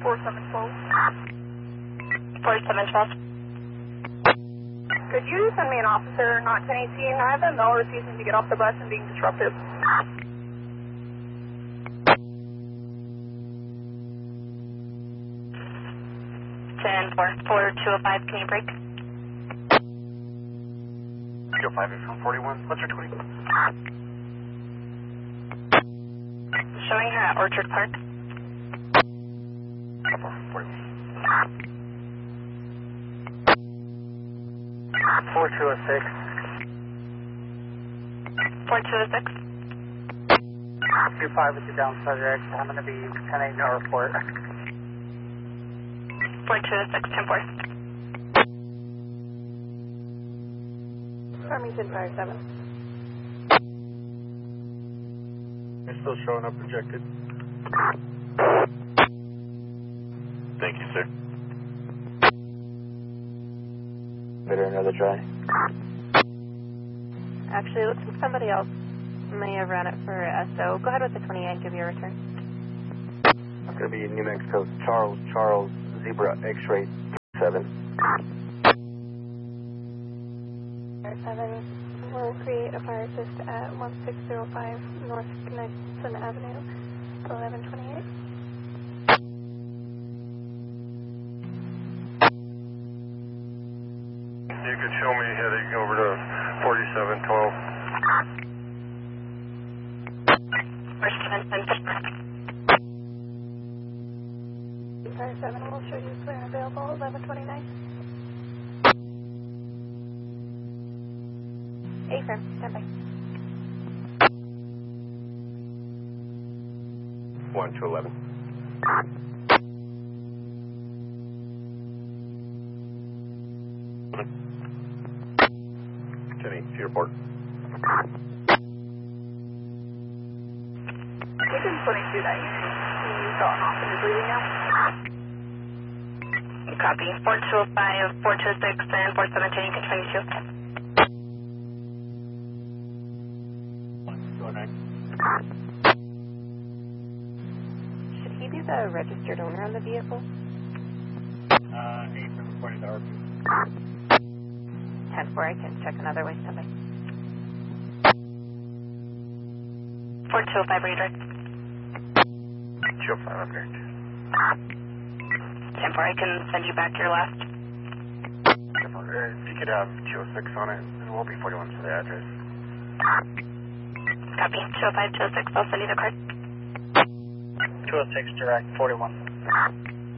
4712. Could you send me an officer, not 1018? I have a male refusing to get off the bus and being disruptive. 4205, can you break? 205 is from 41. What's your 20? Showing her at Orchard Park. 41. 4206. 4206. 25 is the down subject. I'm going to be 10-8 no report. 4206, 10-4. Farmington Fire 7. You're still showing up projected. Thank you, sir. Better another try. Actually, it looks like somebody else may have ran it for SO. Go ahead with the 28, give you a return. It's going to be New Mexico, Charles, Zebra, X-ray 7. Fire 7 will create a fire assist at 1605 North Knudsen Avenue, 1128. You could show me heading over to 4712. 4710. Fire 7 will show you clear and available, 1129. A-firm, stand by. 1 to 11. Jenny, to your report. We didn't 22 that you gotten off and is leaving now. Copy. 4205, 426, and 417, you can 22. Should he be the registered owner on the vehicle? 8 from 20 to RP. 10-4, I can check another way, stand by. 4205, redirect. 205, I'm correct. 10-4, I can send you back your last. If you could have 206 on it, it will be 41 for the address. Copy. 205, 206, I'll send you the card. 206 direct, 41.